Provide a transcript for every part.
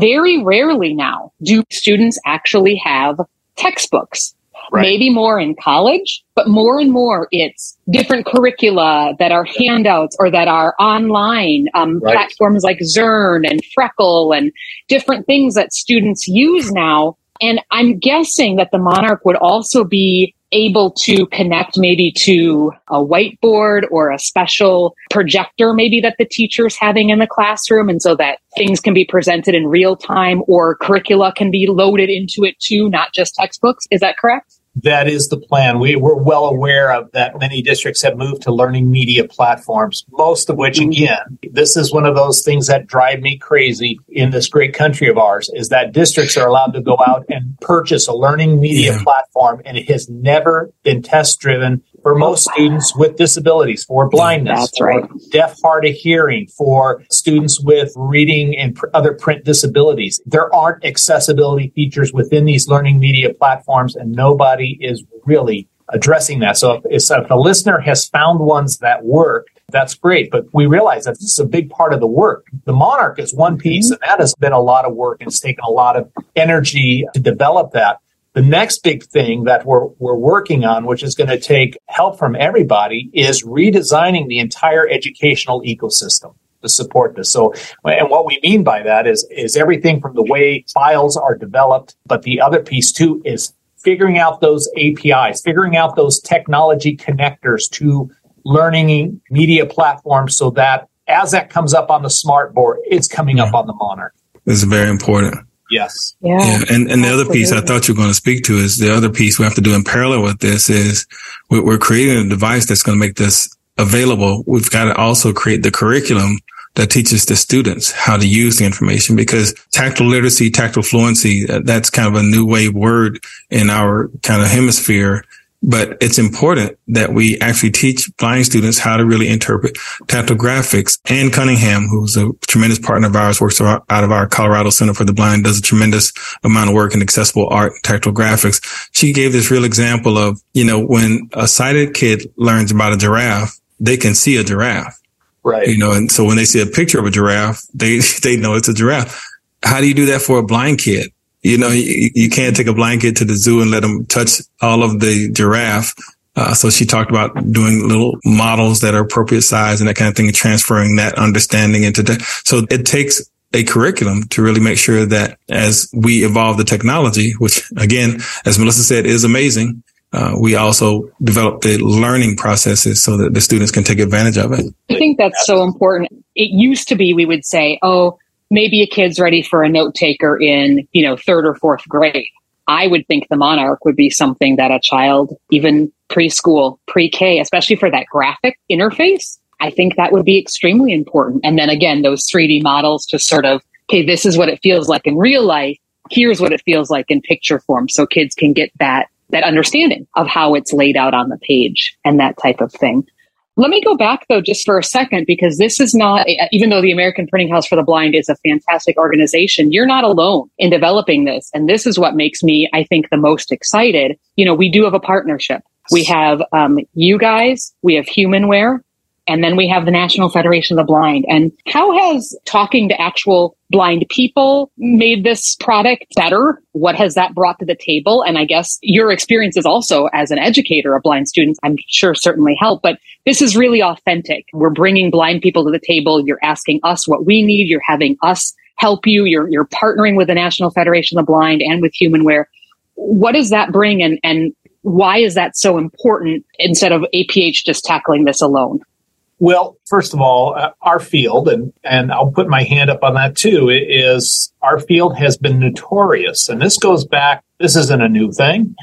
very rarely now do students actually have textbooks. Right. Maybe more in college, but more and more it's different curricula that are handouts or that are online, platforms like Zern and Freckle and different things that students use now. And I'm guessing that the Monarch would also be able to connect maybe to a whiteboard or a special projector maybe that the teacher's having in the classroom, and so that things can be presented in real time or curricula can be loaded into it too, not just textbooks. Is that correct? That is the plan. We're well aware of that. Many districts have moved to learning media platforms, most of which, again, this is one of those things that drive me crazy in this great country of ours, is that districts are allowed to go out and purchase a learning media platform, and it has never been test-driven for most students with disabilities, for blindness, for deaf, hard of hearing, for students with reading and other print disabilities. There aren't accessibility features within these learning media platforms, and nobody is really addressing that. So if a listener has found ones that work, that's great. But we realize that this is a big part of the work. The Monarch is one piece, and that has been a lot of work, and it's taken a lot of energy to develop that. The next big thing that we're working on, which is going to take help from everybody, is redesigning the entire educational ecosystem to support this. So, and what we mean by that is everything from the way files are developed, but the other piece too is figuring out those APIs, figuring out those technology connectors to learning media platforms, so that as that comes up on the smart board, it's coming up on the Monarch. This is very important. Yes. Yeah. And the other piece I thought you were going to speak to is the other piece we have to do in parallel with this is we're creating a device that's going to make this available. We've got to also create the curriculum that teaches the students how to use the information, because tactile literacy, tactile fluency, that's kind of a new wave word in our kind of hemisphere. But it's important that we actually teach blind students how to really interpret tactile graphics. Ann Cunningham, who's a tremendous partner of ours, works out of our Colorado Center for the Blind, does a tremendous amount of work in accessible art, tactile graphics. She gave this real example of, when a sighted kid learns about a giraffe, they can see a giraffe. Right. And so when they see a picture of a giraffe, they know it's a giraffe. How do you do that for a blind kid? You can't take a blind kid to the zoo and let them touch all of the giraffe. So she talked about doing little models that are appropriate size and that kind of thing, and transferring that understanding into that. So it takes a curriculum to really make sure that as we evolve the technology, which again, as Melissa said, is amazing, we also develop the learning processes so that the students can take advantage of it. I think that's so important. It used to be, we would say, maybe a kid's ready for a note taker in, third or fourth grade. I would think the Monarch would be something that a child, even preschool, pre-K, especially for that graphic interface, I think that would be extremely important. And then again, those 3D models to sort of, okay, this is what it feels like in real life. Here's what it feels like in picture form. So kids can get that understanding of how it's laid out on the page and that type of thing. Let me go back, though, just for a second, because this is not, even though the American Printing House for the Blind is a fantastic organization, you're not alone in developing this. And this is what makes me, I think, the most excited. We do have a partnership. We have you guys, we have Humanware, and then we have the National Federation of the Blind. And how has talking to actual blind people made this product better? What has that brought to the table? And I guess your experiences also as an educator of blind students, I'm sure certainly help, but this is really authentic. We're bringing blind people to the table. You're asking us what we need. You're having us help you. You're partnering with the National Federation of the Blind and with Humanware. What does that bring? And why is that so important instead of APH just tackling this alone? Well, first of all, our field, and I'll put my hand up on that too, is our field has been notorious. And this goes back, this isn't a new thing.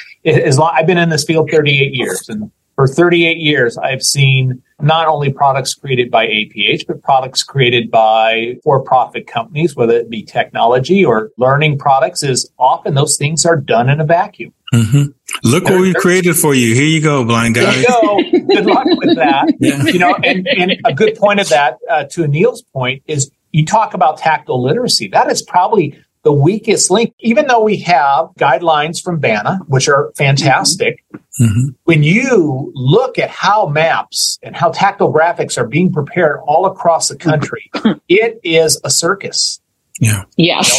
I've been in this field 38 years. And for 38 years, I've seen not only products created by APH, but products created by for-profit companies, whether it be technology or learning products, is often those things are done in a vacuum. Mm-hmm. Look what we created for you. Here you go, blind guy. There you go. Good luck with that. Yeah. And a good point of that, to Anil's point, is you talk about tactile literacy. That is probably the weakest link, even though we have guidelines from BANA, which are fantastic. Mm-hmm. When you look at how maps and how tactile graphics are being prepared all across the country, it is a circus. Yeah. Yes.